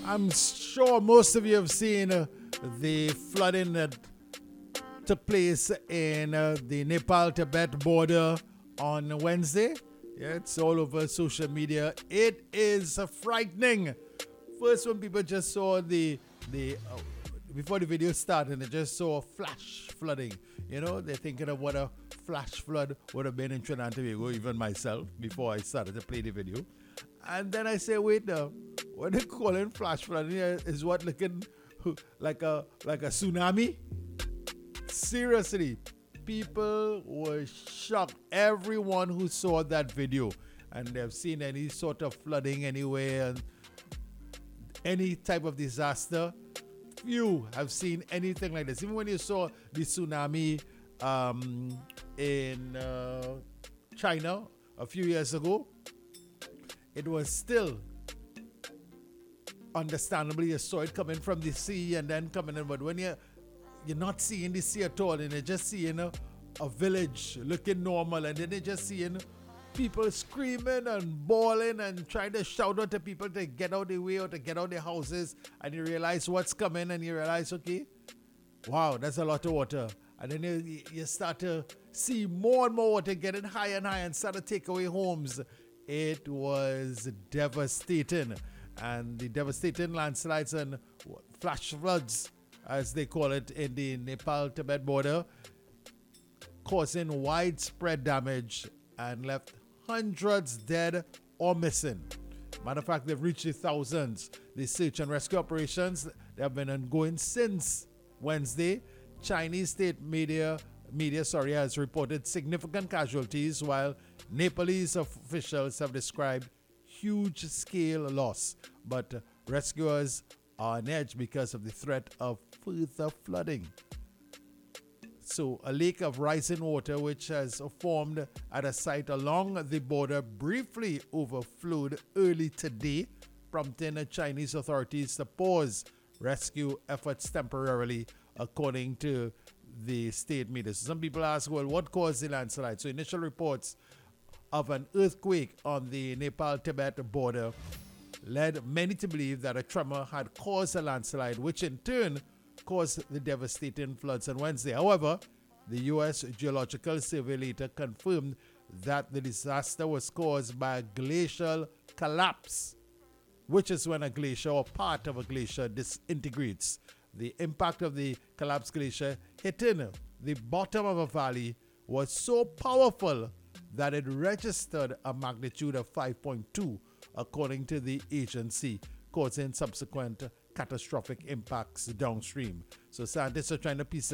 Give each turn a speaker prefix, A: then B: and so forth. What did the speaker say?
A: I'm sure most of you have seen the flooding that took place in the Nepal-Tibet border on Wednesday. Yeah, it's all over social media. It is frightening. First, when people just saw the before the video started, they just saw flash flooding. You know, they're thinking of what a flash flood would have been in Trinidad and Tobago, even myself, before I started to play the video. And then I say, wait now, what they calling flash flooding here is what looking like a tsunami? Seriously, people were shocked. Everyone who saw that video and they've seen any sort of flooding anywhere, any type of disaster, few have seen anything like this. Even when you saw the tsunami in China a few years ago, it was still understandably you saw it coming from the sea and then coming in. But when you're not seeing the sea at all and you're just seeing a village looking normal, and then you're just seeing people screaming and bawling and trying to shout out to people to get out the way or to get out their houses, and you realize what's coming and you realize, okay, wow, that's a lot of water. And then you start to see more and more water getting higher and higher and start to take away homes. It was devastating. And the devastating landslides and flash floods, as they call it, in the Nepal-Tibet border, causing widespread damage and left hundreds dead or missing. Matter of fact, they've reached the thousands. The search and rescue operations, they have been ongoing since Wednesday. Chinese state media has reported significant casualties, while Nepalese officials have described huge-scale loss. But rescuers are on edge because of the threat of further flooding. So a lake of rising water, which has formed at a site along the border, briefly overflowed early today, prompting the Chinese authorities to pause rescue efforts temporarily, according to the state media. So some people ask, well, what caused the landslide? So initial reports of an earthquake on the Nepal-Tibet border led many to believe that a tremor had caused a landslide, which in turn caused the devastating floods on Wednesday. However, the U.S. Geological Survey later confirmed that the disaster was caused by a glacial collapse, which is when a glacier or part of a glacier disintegrates. The impact of the collapsed glacier hitting the bottom of a valley was so powerful that it registered a magnitude of 5.2, according to the agency, causing subsequent catastrophic impacts downstream. So scientists are trying to piece